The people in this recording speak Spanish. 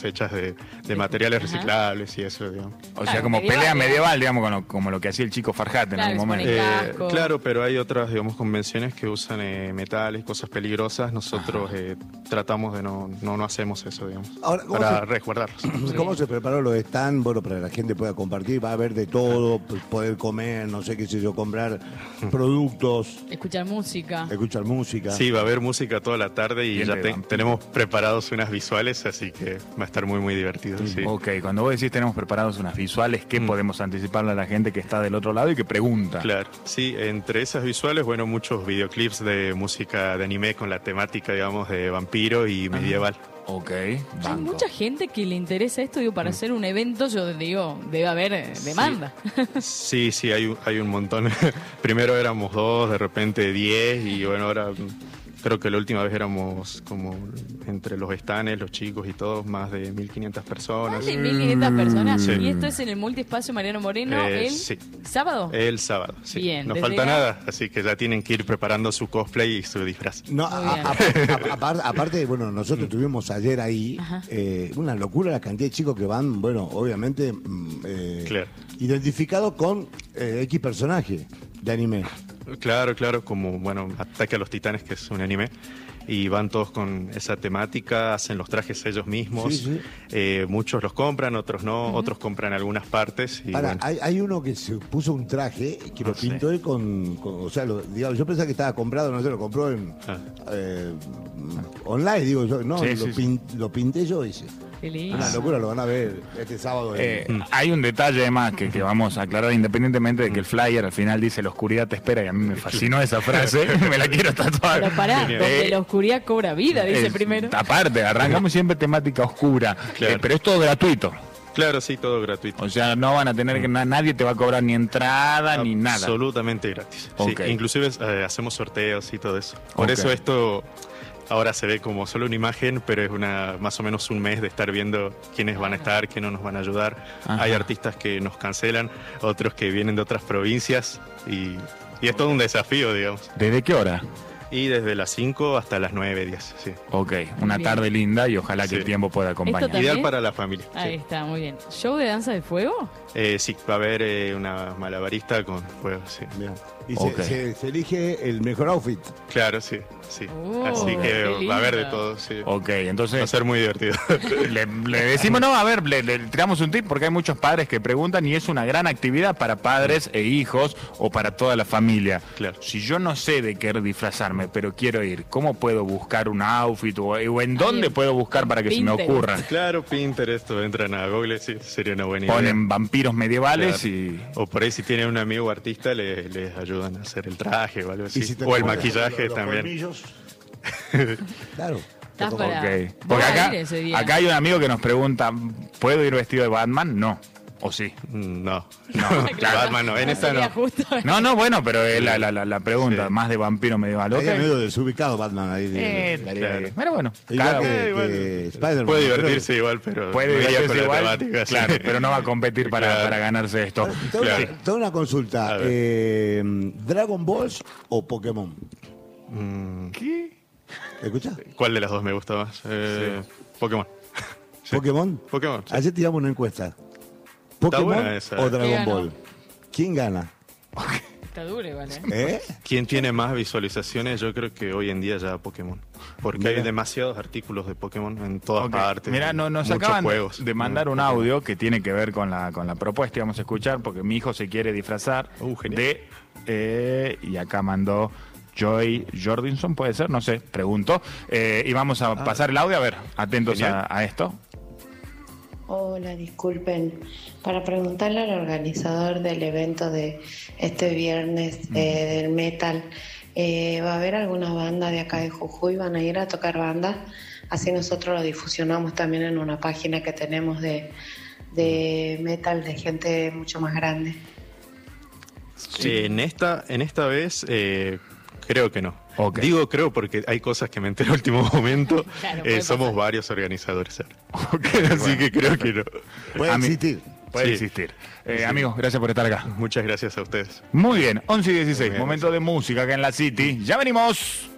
digamos, hechas de materiales reciclables y eso, digamos. O sea, como pelea medieval, digamos, como lo que hacía el chico Farhat en algún momento. Claro, pero hay otras, digamos, convenciones que usan metales, cosas peligrosas. Nosotros tratamos de no hacemos eso, digamos, ahora, para resguardarlos. ¿Cómo se preparó lo de stand? Bueno, para que la gente pueda compartir, va a haber de todo, poder comer, no sé qué sé yo, comprar productos. Escuchar música. Sí, va a haber música toda la tarde y ya tenemos preparados unas visuales, así que va a estar muy, muy divertido. Sí. Ok, cuando vos decís tenemos preparados unas visuales, ¿qué podemos anticiparle a la gente que está del otro lado y que pregunta? Claro, sí, entre esas visuales, bueno, muchos videoclips de música de anime con la temática, digamos, de vampiro y medieval. Ok, hay mucha gente que le interesa esto, digo, para hacer un evento, yo digo, debe haber demanda. Sí, hay un montón. Primero éramos 2, de repente 10 y bueno, ahora creo que la última vez éramos como entre los estanes, los chicos y todos, más de 1.500 personas. Más de 1.500 personas. Sí. Y esto es en el multiespacio Mariano Moreno sábado. El sábado, sí. Bien, no falta nada, así que ya tienen que ir preparando su cosplay y su disfraz. No, aparte, bueno, nosotros estuvimos ayer ahí, una locura la cantidad de chicos que van, bueno, obviamente identificados con X personaje de anime. Claro, como, bueno, Ataque a los Titanes, que es un anime, y van todos con esa temática, hacen los trajes ellos mismos, muchos los compran, otros no, otros compran algunas partes. Y bueno. Hay uno que se puso un traje que lo pintó él con o sea, digamos, yo pensaba que estaba comprado, no sé, lo compró en online, digo yo, no, lo pinté yo, dice. Una locura, lo van a ver este sábado. Hay un detalle además que vamos a aclarar, independientemente de que el flyer al final dice la oscuridad te espera, y a mí me fascinó esa frase, me la quiero tatuar. Pero pará, donde la oscuridad cobra vida, dice primero. Aparte, arrancamos siempre temática oscura, pero es todo gratuito. Claro, sí, todo gratuito. O sea, no van a tener que nadie te va a cobrar ni entrada ni nada. Absolutamente gratis. Sí, inclusive hacemos sorteos y todo eso. Por eso esto ahora se ve como solo una imagen, pero es más o menos un mes de estar viendo quiénes van a estar, quiénes nos van a ayudar. Hay artistas que nos cancelan, otros que vienen de otras provincias y es todo un desafío, digamos. ¿Desde qué hora? Y desde las 5 hasta las 9, 10, sí. Ok, una tarde linda y ojalá que el tiempo pueda acompañar. Ideal para la familia. Ahí está, muy bien. ¿Show de danza de fuego? Sí, va a haber una malabarista con fuego, sí. Bien. Y se elige el mejor outfit. Claro, sí. Así que va a haber de todo, sí. Ok, entonces va a ser muy divertido. Le decimos, no, a ver, le tiramos un tip porque hay muchos padres que preguntan y es una gran actividad para padres e hijos o para toda la familia. Claro. Si yo no sé de qué disfrazarme, pero quiero ir, ¿cómo puedo buscar un outfit o en dónde puedo buscar para que Pinterest se me ocurra? Claro, Pinterest, entran a Google, sí, sería una buena idea. Ponen vampiros medievales o por ahí si tienen un amigo artista les ayudan a hacer el traje o algo así. O el maquillaje también. Claro. Okay. Porque acá hay un amigo que nos pregunta, ¿puedo ir vestido de Batman? No. ¿O sí? No, claro. Batman no, en esta no. No, bueno, pero es la pregunta, más de vampiro medieval. Hay medio desubicado Batman ahí. Pero bueno, Spider-Man. Puede divertirse igual, pero puede divertirse con igual, la temática, claro, pero no va a competir para ganarse esto. Tengo una consulta. ¿Dragon Ball o Pokémon? ¿Qué? ¿Escuchas? ¿Cuál de las dos me gusta más? Pokémon. ¿Pokémon? Pokémon. Sí. Ayer tiramos una encuesta. ¿Pokémon o Dragon Ball? ¿Quién gana? Está duro, ¿vale? ¿Quién tiene más visualizaciones? Yo creo que hoy en día ya Pokémon. Porque hay demasiados artículos de Pokémon en todas partes. Mira, nos acaban de mandar un audio que tiene que ver con la propuesta y vamos a escuchar porque mi hijo se quiere disfrazar y acá mandó Joy Jordinson, puede ser, no sé, pregunto. Y vamos a pasar el audio, a ver, atentos a esto. Hola, disculpen, para preguntarle al organizador del evento de este viernes del metal, ¿va a haber alguna banda de acá de Jujuy? ¿Van a ir a tocar bandas? Así nosotros lo difusionamos también en una página que tenemos de metal de gente mucho más grande. Sí. En esta vez creo que no. Okay. Digo creo porque hay cosas que me enteré al último momento. Claro, somos varios organizadores. Así que creo que no. Puede existir. Puede existir. Amigos, gracias por estar acá. Muchas gracias a ustedes. Muy bien, 11:16, momento de música acá en la City. Ya venimos.